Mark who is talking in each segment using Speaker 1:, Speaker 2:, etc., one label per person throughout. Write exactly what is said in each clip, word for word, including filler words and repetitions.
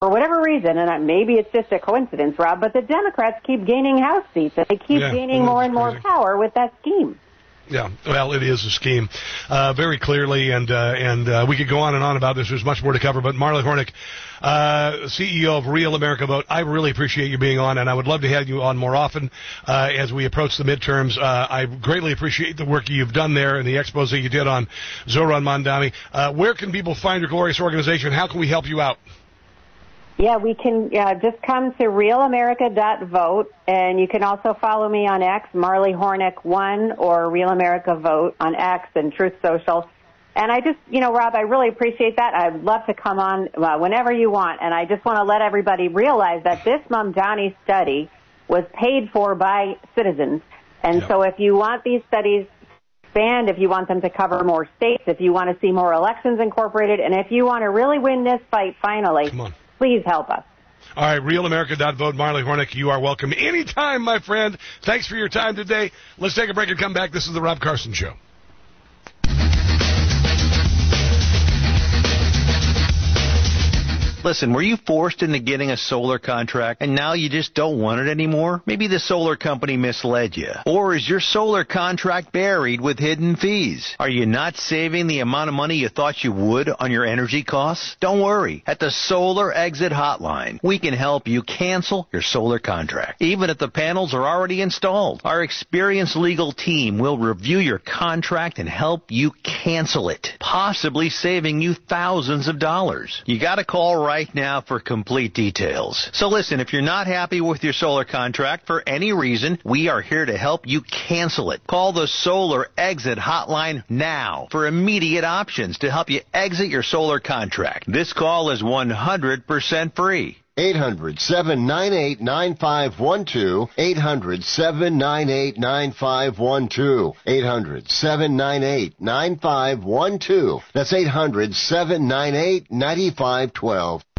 Speaker 1: for whatever reason, and maybe it's just a coincidence, Rob, but the Democrats keep gaining House seats, and they keep
Speaker 2: yeah,
Speaker 1: gaining more and more
Speaker 2: crazy.
Speaker 1: power with that scheme.
Speaker 2: Yeah, well, it is a scheme, uh, very clearly, and uh, and uh, we could go on and on about this. There's much more to cover, but Marley Hornick, uh, C E O of Real America Vote, I really appreciate you being on, and I would love to have you on more often uh, as we approach the midterms. Uh, I greatly appreciate the work you've done there and the expose you did on Zohran Mamdani. Uh, where can people find your glorious organization? How can we help you out?
Speaker 1: Yeah, we can uh, just come to real america dot vote, and you can also follow me on X, Marley Hornick one, or Real America Vote on X and Truth Social. And I just, you know, Rob, I really appreciate that. I'd love to come on uh, whenever you want, and I just want to let everybody realize that this Mamdani study was paid for by citizens. And yep. so if you want these studies to expand, if you want them to cover more states, if you want to see more elections incorporated, and if you want to really win this fight finally,
Speaker 2: come on.
Speaker 1: Please help us.
Speaker 2: All right, real america dot vote. Marley Hornick, you are welcome anytime, my friend. Thanks for your time today. Let's take a break and come back. This is the Rob Carson Show.
Speaker 3: Listen, were you forced into getting a solar contract and now you just don't want it anymore? Maybe the solar company misled you. Or is your solar contract buried with hidden fees? Are you not saving the amount of money you thought you would on your energy costs? Don't worry. At the Solar Exit Hotline, we can help you cancel your solar contract, even if the panels are already installed. Our experienced legal team will review your contract and help you cancel it, possibly saving you thousands of dollars. You got to call right right now for complete details. So listen, if you're not happy with your solar contract for any reason, we are here to help you cancel it. Call the Solar Exit Hotline now for immediate options to help you exit your solar contract. This call is one hundred percent free.
Speaker 4: eight hundred, seven nine eight, nine five one two. eight hundred, seven nine eight, nine five one two. eight hundred, seven nine eight, nine five one two. That's eight hundred, seven nine eight, nine five one two.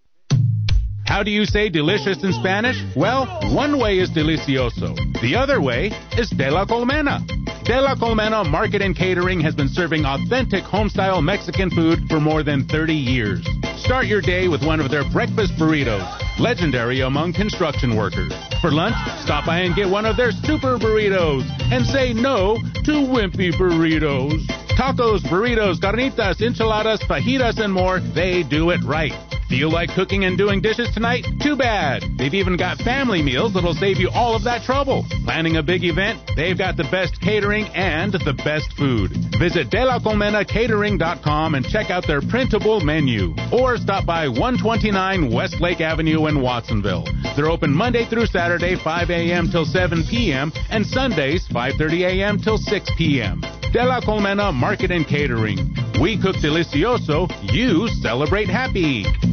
Speaker 5: How do you say delicious in Spanish? Well, one way is delicioso. The other way is de la colmena. De la Colmena Market and Catering has been serving authentic home-style Mexican food for more than thirty years. Start your day with one of their breakfast burritos, legendary among construction workers. For lunch, stop by and get one of their super burritos and say no to wimpy burritos. Tacos, burritos, carnitas, enchiladas, fajitas, and more, they do it right. Feel like cooking and doing dishes tonight? Too bad. They've even got family meals that'll save you all of that trouble. Planning a big event? They've got the best catering and the best food. Visit de la colmena catering dot com and check out their printable menu. Or stop by one twenty-nine Westlake Avenue in Watsonville. They're open Monday through Saturday, five a.m. till seven p.m. and Sundays, five thirty a.m. till six p.m. De la Colmena Market and Catering. We cook delicioso, you celebrate happy.